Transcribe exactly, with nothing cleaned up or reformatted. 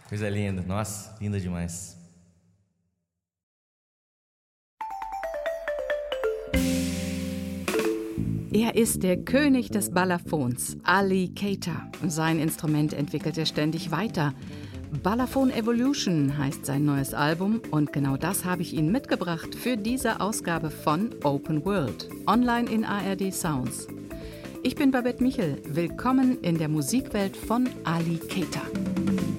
Coisa linda, nossa, linda demais. Er ist der König des Balafons, Ali Keita. Sein Instrument entwickelt er ständig weiter. Balafon Evolution heißt sein neues Album und genau das habe ich Ihnen mitgebracht für diese Ausgabe von Open World, online in A R D Sounds. Ich bin Babette Michel, willkommen in der Musikwelt von Ali Keita.